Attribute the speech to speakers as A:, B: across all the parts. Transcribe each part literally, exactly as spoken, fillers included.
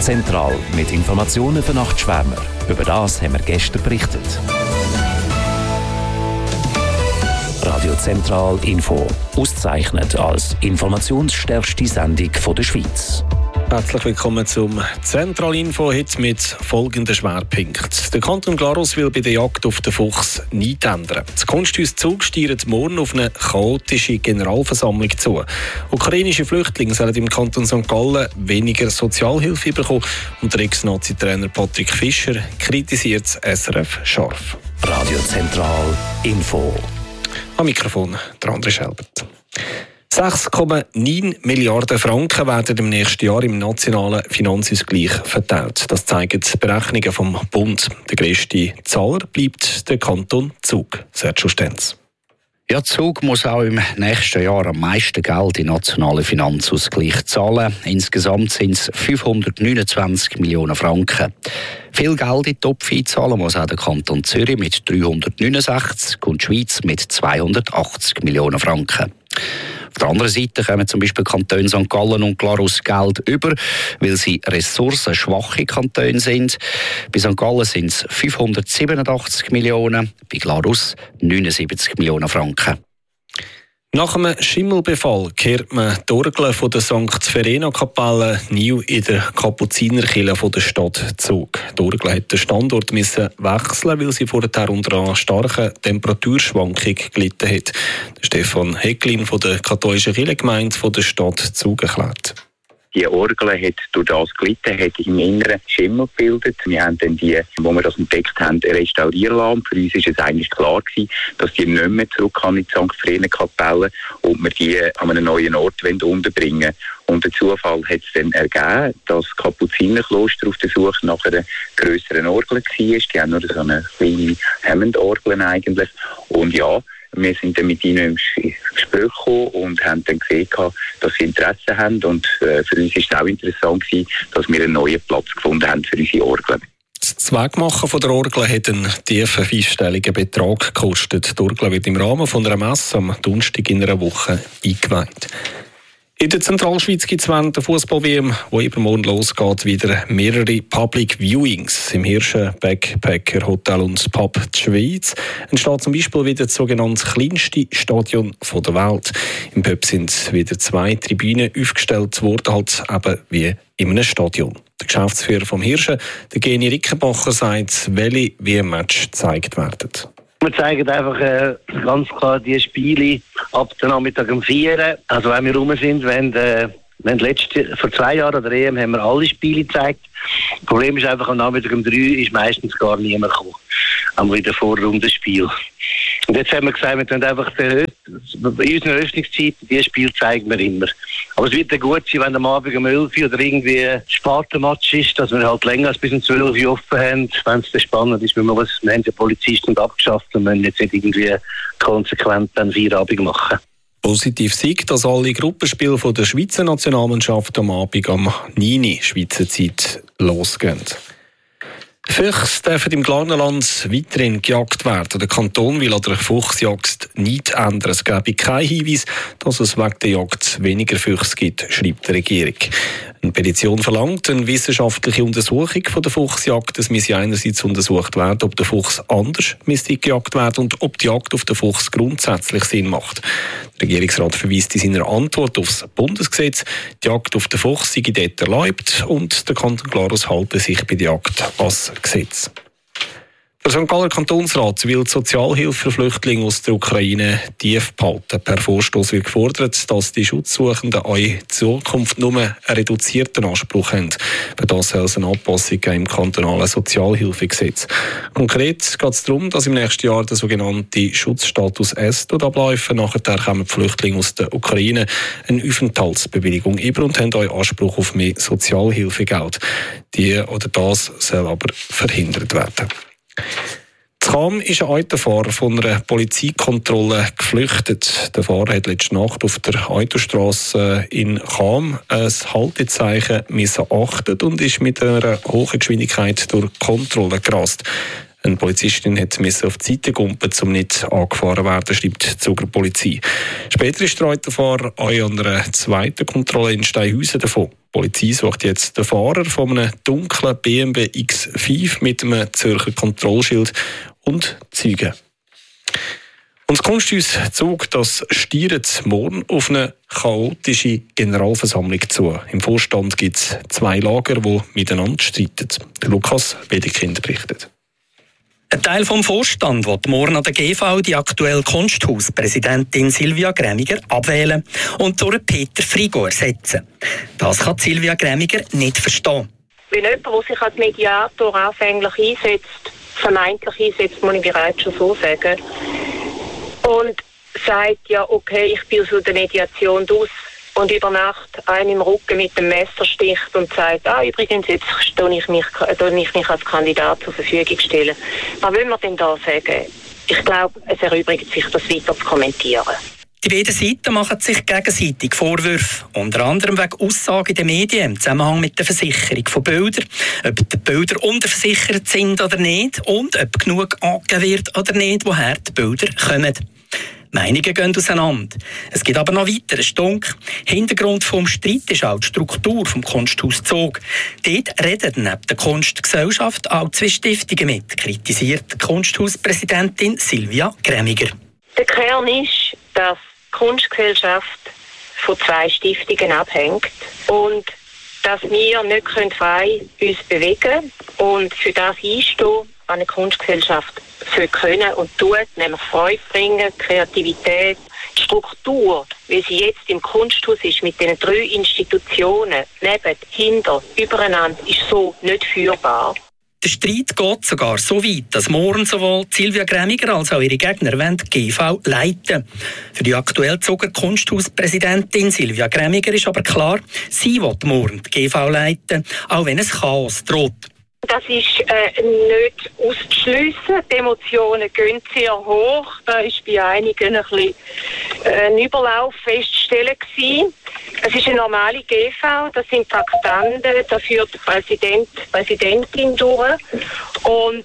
A: Zentral mit Informationen für Nachtschwärmer. Über das haben wir gestern berichtet. Radio Zentral Info. Ausgezeichnet als informationsstärkste Sendung der Schweiz.
B: Herzlich willkommen zum Zentral Info, heute mit folgenden Schwerpunkten. Der Kanton Glarus will bei der Jagd auf den Fuchs nichts ändern. Das Kunsthaus Zug steuert morgen auf eine chaotische Generalversammlung zu. Ukrainische Flüchtlinge sollen im Kanton Sankt Gallen weniger Sozialhilfe bekommen und der Ex-Nazi-Trainer Patrick Fischer kritisiert das S R F scharf.
A: Radio Zentral Info.
B: Am Mikrofon der André Schelbert. sechs Komma neun Milliarden Franken werden im nächsten Jahr im nationalen Finanzausgleich verteilt. Das zeigen die Berechnungen vom Bund. Der grösste Zahler bleibt der Kanton Zug. Sergio Stenz.
C: Ja, Zug muss auch im nächsten Jahr am meisten Geld in den nationalen Finanzausgleich zahlen. Insgesamt sind es fünfhundertneunundzwanzig Millionen Franken. Viel Geld in den Topf einzahlen muss auch der Kanton Zürich mit dreihundertneunundsechzig und die Schweiz mit zweihundertachtzig Millionen Franken. Auf der anderen Seite kommen zum Beispiel Kantone Sankt Gallen und Glarus Geld über, weil sie ressourcenschwache Kantone sind. Bei Sankt Gallen sind es fünfhundertsiebenundachtzig Millionen, bei Glarus neunundsiebzig Millionen Franken.
B: Nach einem Schimmelbefall kehrt man die Orgel von der Sankt Verena-Kapelle neu in der Kapuzinerkirche der Stadt Zug. Die Orgel hat den Standort müssen wechseln, weil sie vorher unter einer starken Temperaturschwankung gelitten hat. Stefan Hecklin von der katholischen Kirchengemeinde der Stadt Zug erklärt.
D: Die Orgel hat durch das gelitten, hat im Inneren Schimmel gebildet. Wir haben dann die, wo wir das entdeckt haben, restaurieren lassen. Für uns war es eigentlich klar gewesen, dass die nicht mehr zurück kann in die Sankt Verena-Kapelle und wir die an einem neuen Ort unterbringen wollen. Und der Zufall hat es dann ergeben, dass das Kapuzinerkloster auf der Suche nach einer grösseren Orgel war. Die haben nur so eine kleine Hammond-Orgel eigentlich. Und ja, wir sind dann mit ihnen im Gespräch gekommen und haben dann gesehen, dass sie Interesse haben. Und äh, für uns war es auch interessant, dass wir einen neuen Platz gefunden haben für unsere Orgel.
B: Das Zweckmachen von der Orgel hat einen tiefen fünfstelligen Betrag gekostet. Die Orgel wird im Rahmen von einer Messe am Donnerstag in einer Woche eingeweiht. In der Zentralschweiz gibt es während der Fußball-W M, die übermorgen losgeht, wieder mehrere Public Viewings. Im Hirschen Backpacker Hotel und Pub der Schweiz entsteht zum Beispiel wieder das sogenannte kleinste Stadion der Welt. Im Pub sind wieder zwei Tribünen aufgestellt worden, halt eben wie in einem Stadion. Der Geschäftsführer vom Hirschen, der Geni Rickenbacher, sagt, welche W M-Match gezeigt werden.
E: Wir zeigen einfach äh, ganz klar die Spiele ab dem Nachmittag um vier. Also wenn wir rum sind, wenn, äh, wenn letzte, vor zwei Jahren an der E M haben wir alle Spiele gezeigt. Das Problem ist einfach, am Nachmittag um drei ist meistens gar niemand gekommen. Am wieder Vorrundenspiel. Und jetzt haben wir gesagt, wir können einfach in unserer Öffnungszeit dieses Spiel zeigen wir immer. Aber es wird dann gut sein, wenn am Abend um elf Uhr oder irgendwie ein Spartenmatch ist, dass wir halt länger als bis um zwölf Uhr offen haben. Wenn es dann spannend ist, wir, wir haben ja Polizisten abgeschafft und müssen jetzt nicht irgendwie konsequent dann Feierabend machen.
B: Positiv sieht, dass alle Gruppenspiele von der Schweizer Nationalmannschaft am Abend um neun Uhr Schweizer Zeit losgehen. Füchse dürfen im Glarnerland weiterhin gejagt werden. Der Kanton will an der Fuchsjagd nichts ändern. Es gebe keinen Hinweis, dass es wegen der Jagd weniger Füchse gibt, schreibt die Regierung. Eine Petition verlangt eine wissenschaftliche Untersuchung von der Fuchsjagd. Es müsse einerseits untersucht werden, ob der Fuchs anders müsste gejagt werden und ob die Jagd auf den Fuchs grundsätzlich Sinn macht. Der Regierungsrat verweist in seiner Antwort auf das Bundesgesetz. Die Jagd auf den Fuchs sei dort erlaubt und der Kanton Glarus halte sich bei der Jagd ans Gesetz. Der Sankt Galler Kantonsrat will die Sozialhilfe für Flüchtlinge aus der Ukraine tief behalten. Per Vorstoß wird gefordert, dass die Schutzsuchenden auch in Zukunft nur einen reduzierten Anspruch haben. Für das soll es eine Anpassung im kantonalen Sozialhilfegesetz. Konkret geht es darum, dass im nächsten Jahr der sogenannte Schutzstatus S abläuft. Nachher kommen die Flüchtlinge aus der Ukraine eine Aufenthaltsbewilligung über und haben auch Anspruch auf mehr Sozialhilfegeld. Die oder das soll aber verhindert werden. In Cham ist ein Autofahrer von einer Polizeikontrolle geflüchtet. Der Fahrer hat letzte Nacht auf der Autostrasse in Cham ein Haltezeichen missachtet und ist mit einer hohen Geschwindigkeit durch Kontrolle gerast. Eine Polizistin musste auf die Seite kumpen, um nicht angefahren zu werden, schreibt die Zuger Polizei. Später ist der Autofahrer auch an einer zweiten Kontrolle in Steinhausen davon. Die Polizei sucht jetzt den Fahrer von einem dunklen B M W X fünf mit einem Zürcher Kontrollschild und Zeugen. Und das Kunsthaus Zug, das steuert morgen auf eine chaotische Generalversammlung zu. Im Vorstand gibt es zwei Lager, die miteinander streiten. Der Lukas Wedekind berichtet.
F: Ein Teil vom Vorstand will morgen an der G V die aktuelle Kunsthauspräsidentin Silvia Grämiger abwählen und durch Peter Frigo ersetzen. Das kann Silvia Grämiger nicht verstehen.
G: Wenn jemand, der sich als Mediator anfänglich einsetzt, vermeintlich einsetzt, muss ich bereits schon so sagen, und sagt, ja okay, ich bin aus der Mediation aus und über Nacht einen im Rücken mit dem Messer sticht und sagt, ah übrigens, jetzt stelle ich mich, stelle ich mich als Kandidat zur Verfügung stellen. Was will man denn da sagen? Ich glaube, es erübrigt sich, das weiter zu kommentieren.
F: Die beiden Seiten machen sich gegenseitig Vorwürfe, unter anderem wegen Aussagen in den Medien im Zusammenhang mit der Versicherung von Bildern, ob die Bilder unterversichert sind oder nicht und ob genug angegeben wird oder nicht, woher die Bilder kommen. Meinungen gehen auseinander. Es gibt aber noch weiteren Stunk. Hintergrund vom Streit ist auch die Struktur vom Kunsthaus Zug. Dort reden neben der Kunstgesellschaft auch zwei Stiftungen mit, kritisiert die Kunsthauspräsidentin Silvia Grämiger.
G: Der Kern ist, dass die Kunstgesellschaft von zwei Stiftungen abhängt und dass wir nicht frei uns bewegen können und für das einstehen, was eine Kunstgesellschaft für können und tut, nämlich Freude bringen, Kreativität, die Struktur, wie sie jetzt im Kunsthaus ist, mit den drei Institutionen, neben, hinter, übereinander, ist so nicht führbar.
F: Der Streit geht sogar so weit, dass morgen sowohl Silvia Grämiger als auch ihre Gegner wollen die G V leiten. Für die aktuelle Zuger Kunsthauspräsidentin Silvia Grämiger ist aber klar, sie will morgen die G V leiten, auch wenn es Chaos droht.
G: Das ist äh, nicht auszuschliessen. Die Emotionen gehen sehr hoch. Da ist bei einigen ein bisschen äh, ein Überlauf festzustellen gewesen. Es ist eine normale G V, das sind Traktanten, da führt der Präsident, die Präsidentin durch und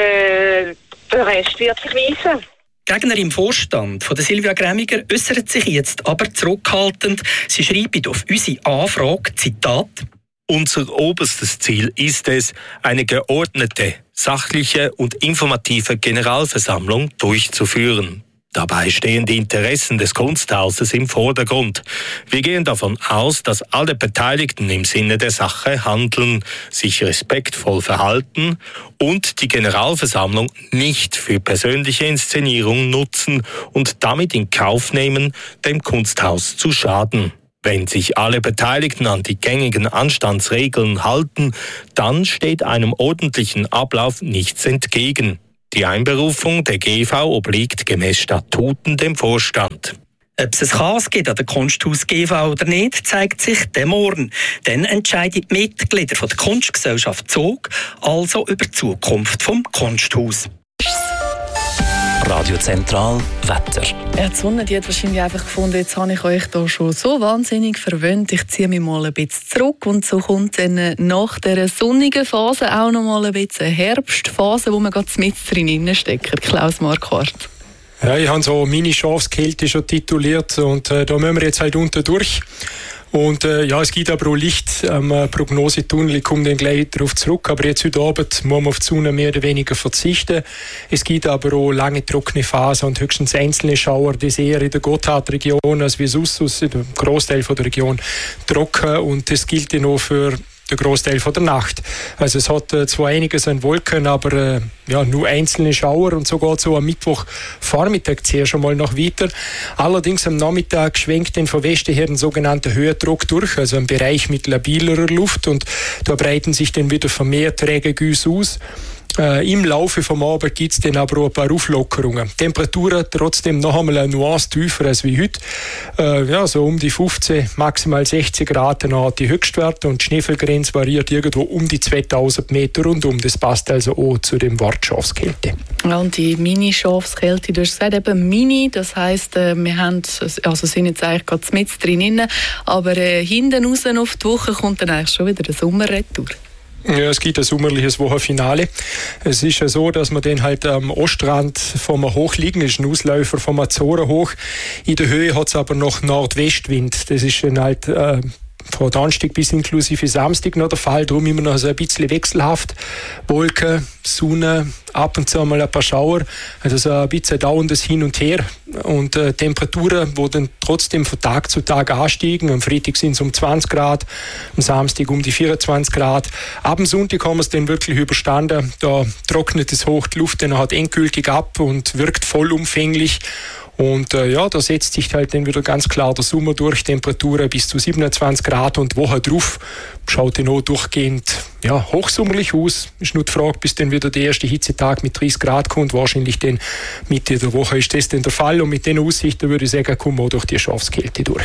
G: der, der Rest wird sich weisen.
F: Gegner im Vorstand von der Silvia Grämiger äußern sich jetzt aber zurückhaltend. Sie schreiben auf unsere Anfrage, Zitat:
H: Unser oberstes Ziel ist es, eine geordnete, sachliche und informative Generalversammlung durchzuführen. Dabei stehen die Interessen des Kunsthauses im Vordergrund. Wir gehen davon aus, dass alle Beteiligten im Sinne der Sache handeln, sich respektvoll verhalten und die Generalversammlung nicht für persönliche Inszenierung nutzen und damit in Kauf nehmen, dem Kunsthaus zu schaden. Wenn sich alle Beteiligten an die gängigen Anstandsregeln halten, dann steht einem ordentlichen Ablauf nichts entgegen. Die Einberufung der G V obliegt gemäß Statuten dem Vorstand.
F: Ob es ein Chaos gibt an der Kunsthaus G V oder nicht, zeigt sich dann morgen. Dann entscheiden die Mitglieder von der Kunstgesellschaft Zug also über die Zukunft des Kunsthaus.
A: Radio Zentral Wetter.
I: Ja, die Sonne die hat wahrscheinlich einfach gefunden, jetzt habe ich euch hier schon so wahnsinnig verwöhnt. Ich ziehe mich mal ein bisschen zurück und so kommt dann nach dieser sonnigen Phase auch noch mal ein bisschen eine Herbstphase, wo man gerade mit drin steckt. Klaus Marquardt.
J: Ja, ich habe so Mini-Schafskälte schon tituliert und äh, da müssen wir jetzt halt unter durch. Und äh, ja, es gibt aber auch Licht am äh, Prognosetunnel, ich komme dann gleich darauf zurück, aber jetzt heute Abend muss man auf die Sonne mehr oder weniger verzichten. Es gibt aber auch lange trockene Phasen und höchstens einzelne Schauer, das eher in der Gotthardregion als wie sonst aus dem Großteil von der Region trocken und das gilt ja noch für der Großteil von der Nacht. Also es hat äh, zwar einiges an Wolken, aber äh, ja, nur einzelne Schauer und so geht so am Mittwochvormittag zuerst schon mal noch weiter. Allerdings am Nachmittag schwenkt dann von Westen her ein sogenannter Höherdruck durch, also ein Bereich mit labilerer Luft und da breiten sich dann wieder vermehrt träge Güsse aus. Äh, Im Laufe vom Abend gibt es dann aber auch ein paar Auflockerungen. Temperaturen trotzdem noch einmal eine Nuance tiefer als wie heute. Äh, ja, so um die fünfzehn, maximal sechzehn Grad hat die Höchstwerte und die Schneefallgrenze variiert irgendwo um die zweitausend Meter rundum. Das passt also auch zu dem Wort Schafskälte.
I: Ja, und die Mini-Schafskälte, du hast gesagt, eben Mini, das heisst, äh, wir haben, also sind jetzt eigentlich gerade mit drin, aber äh, hinten raus auf die Woche kommt dann eigentlich schon wieder der Sommer retour.
J: Ja, es gibt ein sommerliches Wochenfinale. Es ist ja so, dass man den halt am Ostrand vom hochliegenden Ausläufer vom Azoren hoch. In der Höhe hat es aber noch Nordwestwind. Das ist dann halt äh, von Donnerstag bis inklusive Samstag noch der Fall. Darum immer noch so ein bisschen wechselhaft. Wolken, Sonne, ab und zu mal ein paar Schauer. Also so ein bisschen dauerndes Hin und Her. Und äh, Temperaturen, die dann trotzdem von Tag zu Tag ansteigen. Am Freitag sind es um zwanzig Grad, am Samstag um die vierundzwanzig Grad. Ab dem Sonntag haben wir es dann wirklich überstanden. Da trocknet es hoch die Luft dann halt endgültig ab und wirkt vollumfänglich. Und äh, ja, da setzt sich halt dann wieder ganz klar der Sommer durch, Temperaturen bis zu siebenundzwanzig Grad und die Woche drauf schaut dann auch durchgehend ja, hochsommerlich aus. Ist nur die Frage, bis dann wieder der erste Hitzetag mit dreißig Grad kommt. Wahrscheinlich dann Mitte der Woche ist das dann der Fall und mit den Aussichten würde ich sagen, kommen wir auch durch die Schafskälte durch.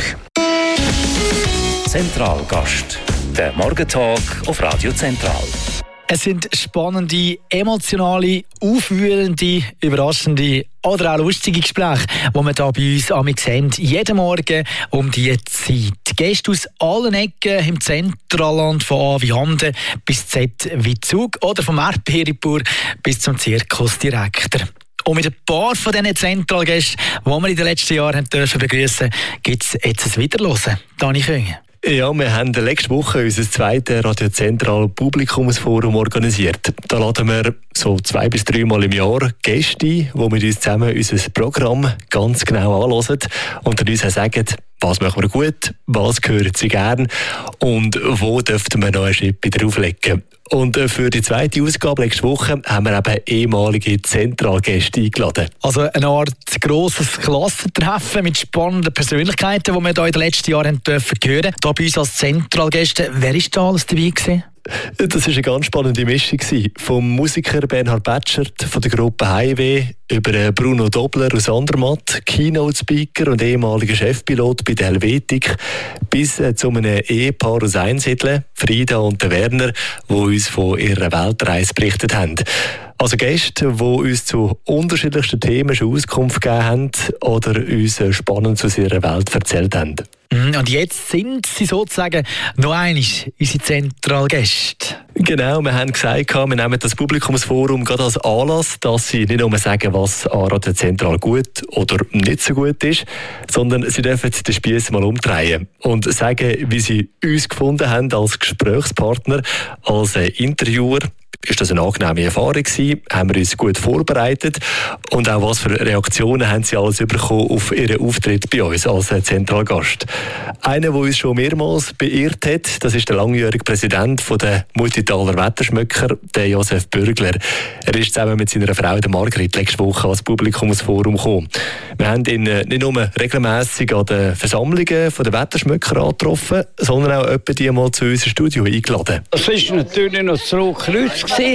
A: Zentralgast, der Morgentalk auf Radio Zentral.
K: Es sind spannende, emotionale, aufwühlende, überraschende oder auch lustige Gespräche, die wir hier bei uns amix haben, jeden Morgen um diese Zeit. Gäste aus allen Ecken im Zentralland, von A wie Handen bis Z wie Zug oder vom Erdbeeripur bis zum Zirkusdirektor. Und mit ein paar von diesen Zentralgästen, die wir in den letzten Jahren begrüßen dürfen, gibt es jetzt ein Wiederhören. Dani Köhn.
L: Ja, wir haben letzte Woche unser zweites Radio Zentral Publikumsforum organisiert. Da laden wir so zwei bis dreimal im Jahr Gäste ein, die mit uns zusammen unser Programm ganz genau anhören und dann uns auch sagen, was machen wir gut, was hören sie gern und wo dürften wir noch einen Schritt drauflegen. Und für die zweite Ausgabe letzte Woche haben wir eben ehemalige Zentralgäste eingeladen.
K: Also eine Art grosses Klassentreffen mit spannenden Persönlichkeiten, die wir hier in den letzten Jahren dürfen hören. Hier bei uns als Zentralgäste, wer war da alles dabei gewesen?
L: Das war eine ganz spannende Mischung. Vom Musiker Bernhard Batschert von der Gruppe Highway über Bruno Dobler aus Andermatt, Keynote-Speaker und ehemaliger Chefpilot bei der Helvetik, bis zu einem Ehepaar aus Einsiedeln, Frieda und der Werner, die uns von ihrer Weltreise berichtet haben. Also Gäste, die uns zu unterschiedlichsten Themen schon Auskunft gegeben haben oder uns spannend aus ihrer Welt erzählt haben.
K: Und jetzt sind sie sozusagen noch einmal unsere Zentralgäste.
L: Genau, wir haben gesagt, wir nehmen das Publikumsforum gerade als Anlass, dass sie nicht nur sagen, was an Radio Zentral gut oder nicht so gut ist, sondern sie dürfen den Spiess mal umdrehen und sagen, wie sie uns gefunden haben als Gesprächspartner, als Interviewer. Ist das eine angenehme Erfahrung gewesen? Haben wir uns gut vorbereitet? Und auch was für Reaktionen haben Sie alles bekommen auf Ihren Auftritt bei uns als Zentralgast? Einer, der uns schon mehrmals beirrt hat, das ist der langjährige Präsident der Multitaler Wetterschmöcker, der Josef Bürgler. Er ist zusammen mit seiner Frau, der Margrit, letzte Woche als Publikumsforum gekommen. Wir haben ihn nicht nur regelmässig an den Versammlungen der Wetterschmöcker angetroffen, sondern auch etwa die mal zu unserem Studio eingeladen.
M: Das war natürlich noch das Rotkreuz, als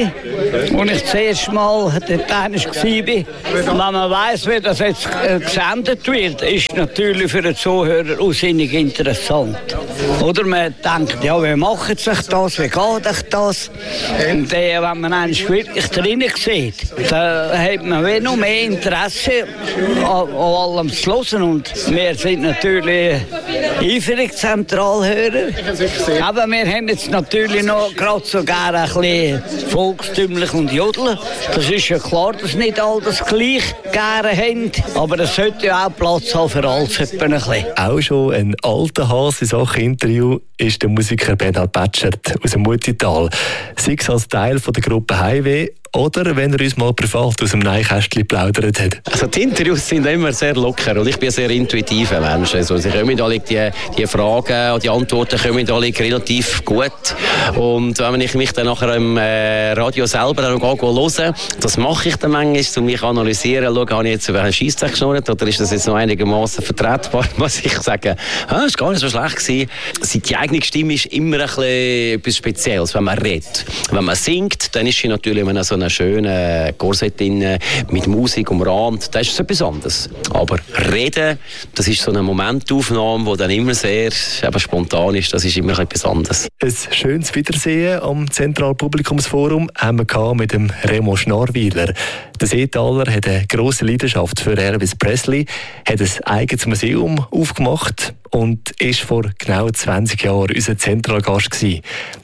M: ich das erste Mal dort war. Wenn man weiss, wie das jetzt gesendet wird, ist natürlich für den Zuhörer ausinnig interessant. Oder man denkt, ja, wie macht sich das, wie geht sich das? Und äh, wenn man eigentlich wirklich drinnen sieht, dann hat man wie noch mehr Interesse an, an allem zu hören. Und wir sind natürlich eifrig Zentralhörer. Aber wir haben jetzt natürlich noch gerade sogar ein bisschen volkstümlich und jodeln. Das ist ja klar, dass nicht all das gleich gerne haben. Aber es sollte ja auch Platz haben für alles ein bisschen.
L: Auch schon ein alter Hase in Sachen Interview ist der Musiker Bernhard Batschert aus dem Multital. Sei es als Teil von der Gruppe Highway oder wenn er uns mal privat aus dem Neinkästchen plaudert hat.
N: Also die Interviews sind immer sehr locker und ich bin ein sehr intuitiver Mensch. Also sie kommen alle die, die Fragen und die Antworten kommen alle relativ gut. Und wenn ich mich dann nachher im äh, Radio selber auch höre, das mache ich dann manchmal, um mich analysieren, schaue, habe ich jetzt über einen Scheissdreck geschnurrt oder ist das jetzt noch einigermaßen vertretbar, muss ich sagen. Ah, das war gar nicht so schlecht gewesen. Die eigene Stimme ist immer ein bisschen etwas Spezielles, wenn man redet. Wenn man singt, dann ist sie natürlich in so einer schönen Korsett mit Musik umrahmt, das ist etwas anderes. Aber reden, das ist so eine Momentaufnahme, die dann immer sehr eben spontan ist, das ist immer etwas anderes.
L: Ein schönes Wiedersehen am Zentralpublikumsforum haben wir mit dem Remo Schnarwiler. Der Seetaler hat eine grosse Leidenschaft für Elvis Presley, hat ein eigenes Museum aufgemacht und ist vor genau zwanzig Jahren unser Zentralgast gewesen.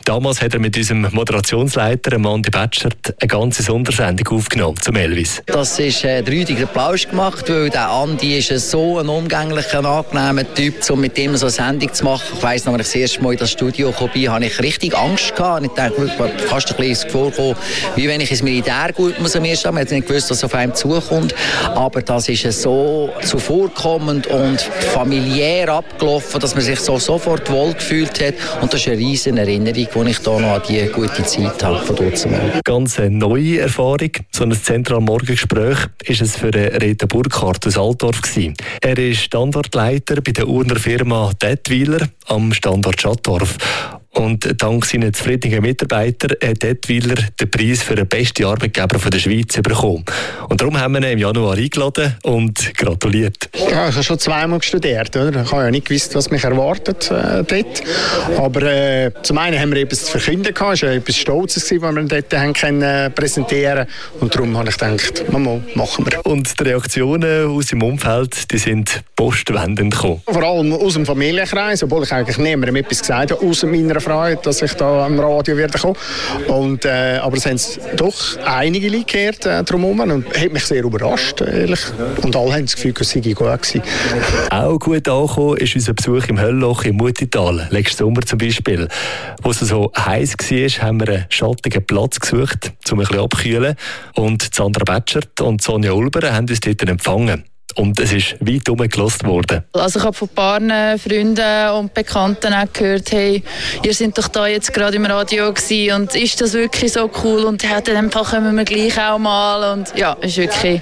L: Damals hat er mit unserem Moderationsleiter, Andi Batschert, eine ganze Sondersendung aufgenommen zum Elvis.
O: Das ist äh, der Rüdiger Plausch gemacht, weil der Andi ist so ein umgänglicher, angenehmer Typ, um mit ihm so eine Sendung zu machen. Ich weiss noch, als ich das erste Mal in das Studio kam, habe ich richtig Angst gehabt. Ich dachte, wirklich, fast ein bisschen vorkommen, wie wenn ich ins Militär gut muss am ersten Mal. Ich habe nicht gewusst, was auf einem zukommt. Aber das ist so zuvorkommend und familiär abgelaufen, dass man sich so sofort wohl gefühlt hat. Und das ist eine riesen Erinnerung, die ich da noch an die gute Zeit habe von dort.
L: Ganz eine neue Erfahrung. So ein Zentralmorgengespräch ist es für Rita Burkhardt aus Altdorf gewesen. Er ist Standortleiter bei der Urner Firma Dettwiler am Standort Schattdorf. Und dank seiner zufriedenen Mitarbeiter hat Dettwiler den Preis für den besten Arbeitgeber der Schweiz bekommen. Und darum haben wir ihn im Januar eingeladen und gratuliert.
P: Ja, ich habe schon zweimal studiert. Oder? Ich habe ja nicht gewusst, was mich erwartet äh, dort. Aber äh, zum einen haben wir etwas zu verkünden gehabt. Es war etwas Stolzes, was wir dort haben können, äh, präsentieren. Und darum habe ich gedacht, Mama, machen wir.
L: Und die Reaktionen aus dem Umfeld, die sind postwendend gekommen.
P: Vor allem aus dem Familienkreis, obwohl ich eigentlich niemandem etwas gesagt habe, aus meiner Freude, dass ich da am Radio werde kommen. Und, äh, aber es haben doch einige Leute gehört äh, drumherum und hat mich sehr überrascht, ehrlich. Und alle haben das Gefühl, es sei gut gewesen.
L: Auch gut angekommen ist unser Besuch im Höllloch im Mutital, letzten Sommer zum Beispiel. Wo es so heiß war, haben wir einen schattigen Platz gesucht, um ein bisschen abzukühlen. Und Sandra Batschert und Sonja Ulber haben uns dort empfangen. Und es ist weit herumgelassen worden.
I: Also ich habe von ein paar Freunden und Bekannten auch gehört, hey, ihr seid doch da jetzt gerade im Radio gewesen und ist das wirklich so cool? Und ja, dann kommen wir gleich auch mal. Und ja, es ist wirklich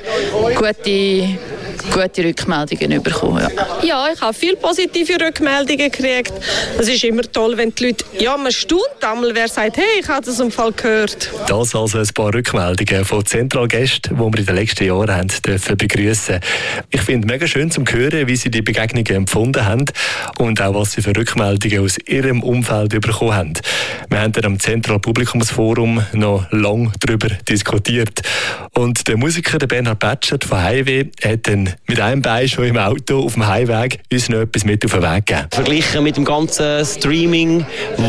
I: gute, gute Rückmeldungen bekommen. Ja.
Q: ja, ich habe viele positive Rückmeldungen gekriegt. Es ist immer toll, wenn die Leute, ja, man staunt einmal, wer sagt, hey, ich habe das im Fall gehört.
L: Das also ein paar Rückmeldungen von Zentralgästen, die wir in den letzten Jahren haben dürfen begrüßen. Ich finde es mega schön zu hören, wie Sie die Begegnungen empfunden haben und auch was Sie für Rückmeldungen aus Ihrem Umfeld bekommen haben. Wir haben dann am Zentralpublikumsforum noch lange darüber diskutiert. Und der Musiker der Bernhard Batschert von Highway hat dann mit einem Bein schon im Auto auf dem Heimweg uns noch etwas mit auf den Weg gegeben.
N: Verglichen mit dem ganzen Streaming,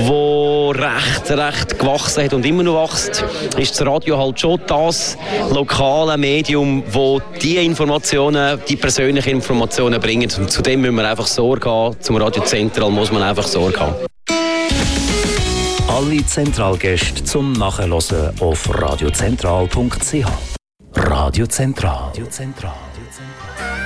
N: wo recht, recht gewachsen hat und immer noch wächst, ist das Radio halt schon das lokale Medium, wo die Informationen, die persönlichen Informationen bringen. Und zu dem müssen wir einfach Sorge haben. Zum Radio Zentral muss man einfach Sorge haben.
A: Alle Zentralgäste zum Nachhören auf radiozentral punkt c h. Radio Zentral.